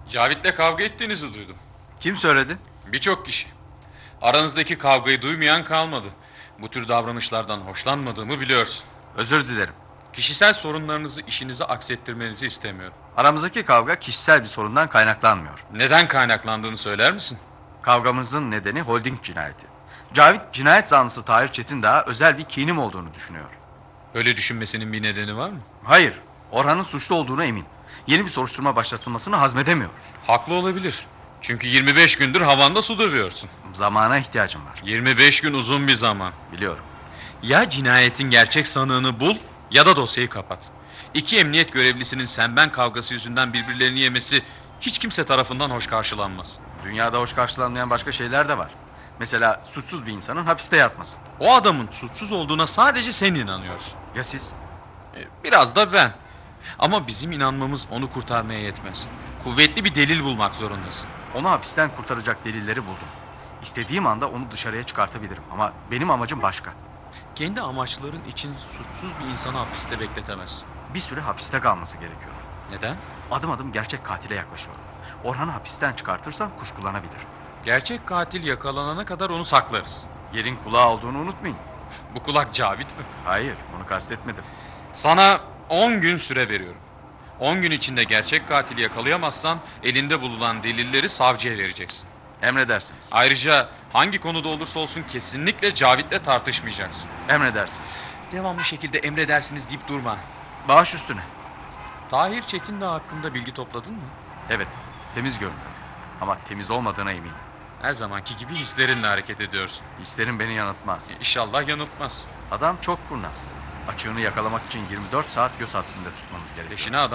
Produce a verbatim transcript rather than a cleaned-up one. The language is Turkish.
Cavit'le kavga ettiğinizi duydum. Kim söyledi? Birçok kişi. Aranızdaki kavgayı duymayan kalmadı. Bu tür davranışlardan hoşlanmadığımı biliyorsun. Özür dilerim. Kişisel sorunlarınızı işinize aksettirmenizi istemiyorum. Aramızdaki kavga kişisel bir sorundan kaynaklanmıyor. Neden kaynaklandığını söyler misin? Kavgamızın nedeni holding cinayeti. Cavit cinayet zanlısı Tahir Çetindağ'a özel bir kinim olduğunu düşünüyor. Böyle düşünmesinin bir nedeni var mı? Hayır, Orhan'ın suçlu olduğuna emin. Yeni bir soruşturma başlatılmasını hazmedemiyor. Haklı olabilir. Çünkü yirmi beş gündür havanda su dövüyorsun. Zamana ihtiyacım var. yirmi beş gün uzun bir zaman. Biliyorum. Ya cinayetin gerçek sanığını bul ya da dosyayı kapat. İki emniyet görevlisinin sen ben kavgası yüzünden birbirlerini yemesi hiç kimse tarafından hoş karşılanmaz. Dünyada hoş karşılanmayan başka şeyler de var. Mesela suçsuz bir insanın hapiste yatması. O adamın suçsuz olduğuna sadece sen inanıyorsun. Ya siz? E, Biraz da ben. Ama bizim inanmamız onu kurtarmaya yetmez. Kuvvetli bir delil bulmak zorundasın. Onu hapisten kurtaracak delilleri buldum. İstediğim anda onu dışarıya çıkartabilirim ama benim amacım başka. Kendi amaçların için suçsuz bir insanı hapiste bekletemezsin. Bir süre hapiste kalması gerekiyor. Neden? Adım adım gerçek katile yaklaşıyorum. Orhan'ı hapisten çıkartırsam kuşkulanabilir. Gerçek katil yakalanana kadar onu saklarız. Yerin kulağı olduğunu unutmayın. Bu kulak Cavit mi? Hayır, onu kastetmedim. Sana on gün süre veriyorum. on gün içinde gerçek katili yakalayamazsan elinde bulunan delilleri savcıya vereceksin. Emredersiniz. Ayrıca hangi konuda olursa olsun kesinlikle Cavit'le tartışmayacaksın. Emredersiniz. Devamlı şekilde emredersiniz deyip durma. Baş üstüne. Tahir Çetindağ hakkında bilgi topladın mı? Evet, temiz görünüyor. Ama temiz olmadığına eminim. Her zamanki gibi hislerinle hareket ediyorsun. Hislerim beni yanıltmaz. İnşallah yanıltmaz. Adam çok kurnaz. Açığını yakalamak için yirmi dört saat göz hapsinde tutmamız gerekiyor. Peşine adam